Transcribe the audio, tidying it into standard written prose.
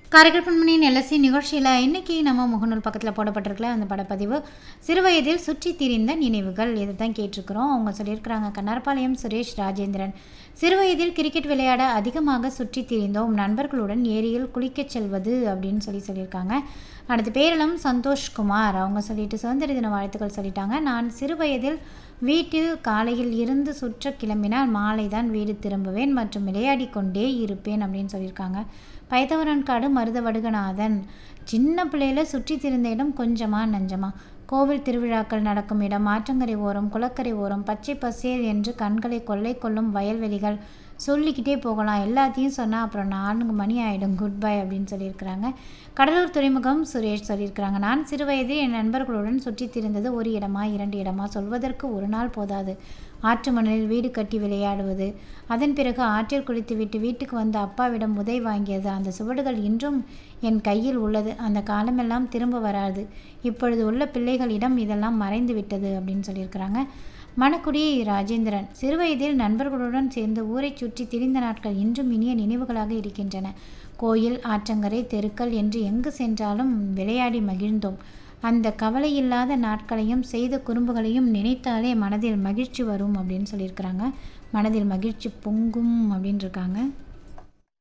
Karaikal பொன்மணியின் LSC நிகழ்ச்சியில் இன்றைக்கி நம்ம முகநூல் பக்கத்தில் போடப்பட்டிருக்கல அந்த படப்பதிவு சிறுவயதில் சுற்றி திரிந்த நினைவுகள் இதை தான் கேட்டிருக்கிறோம். அவங்க சொல்லியிருக்கிறாங்க, கண்ணார்பாளையம் சுரேஷ் ராஜேந்திரன். சிறுவயதில் கிரிக்கெட் விளையாட அதிகமாக சுற்றி திரிந்தோம், நண்பர்களுடன் ஏரியில் குளிக்கச் செல்வது அப்படின்னு சொல்லியிருக்காங்க. அடுத்து பேரளம் சந்தோஷ்குமார் அவங்க சொல்லிட்டு சுதந்திர தின வாழ்த்துக்கள் சொல்லிட்டாங்க. நான் சிறுவயதில் வீட்டில் காலையில் இருந்து சுற்ற கிளம்பினால் மாலை தான் வீடு திரும்புவேன் மற்றும் விளையாடி கொண்டே இருப்பேன் அப்படின்னு சொல்லியிருக்காங்க. பைத்தவரன்காடு மருத வடுகநாதன். சின்ன பிள்ளையில சுற்றி திரிந்த இடம் கொஞ்சமா நஞ்சமா. கோவில் திருவிழாக்கள் நடக்கும் இடம், ஆற்றங்கரை ஓரம், குளக்கரை ஓரம், பச்சை பசேல் என்று கண்களை கொள்ளை கொள்ளும் வயல்வெளிகள், சொல்லிக்கிட்டே போகலாம். எல்லாத்தையும் சொன்னால் அப்புறம் 4 மணி ஆகிடும். குட் பை அப்படின்னு சொல்லியிருக்கிறாங்க. கடலூர் துறைமுகம் சுரேஷ் சொல்லியிருக்கிறாங்க, நான் சிறுவயதில் என் நண்பர்களுடன் சுற்றி திரிந்தது ஒரு இடமா 2 இடமா சொல்வதற்கு ஒரு நாள் போதாது. ஆற்று மணலில் வீடு கட்டி விளையாடுவது, அதன் பிறகு ஆற்றில் குளித்துவிட்டு வீட்டுக்கு வந்த அப்பாவிடம் உதை வாங்கியது, அந்த சுவடுகள் இன்றும் என் கையில் உள்ளது. அந்த காலமெல்லாம் திரும்ப வராது. இப்பொழுது உள்ள பிள்ளைகளிடம் இதெல்லாம் மறைந்து விட்டது அப்படின்னு சொல்லியிருக்கிறாங்க. மணக்குடி ராஜேந்திரன். சிறுவயதில் நண்பர்களுடன் சேர்ந்து ஊரை சுற்றி திரிந்த நாட்கள் இன்றும் இனிய நினைவுகளாக இருக்கின்றன. கோயில், ஆற்றங்கரை, தெருக்கள் என்று எங்கு சென்றாலும் விளையாடி மகிழ்ந்தோம். அந்த கவலையில்லாத நாட்களையும் செய்த குறும்புகளையும் நினைத்தாலே மனதில் மகிழ்ச்சி வரும் அப்படின்னு சொல்லியிருக்கிறாங்க. மனதில் மகிழ்ச்சி பொங்கும் அப்படின்னு இருக்காங்க.